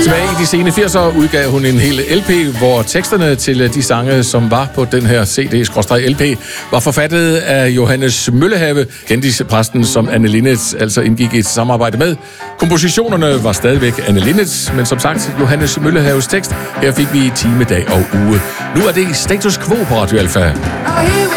Tilbage i de sene 80'ere udgav hun en hel LP, hvor teksterne til de sange, som var på den her CD-LP, var forfattet af Johannes Møllehave, kendis-præsten, som Anne Linnet altså indgik i et samarbejde med. Kompositionerne var stadigvæk Anne Linnet, men som sagt Johannes Møllehaves tekst. Her fik vi time, dag og uge. Nu er det status quo på Radio Alpha.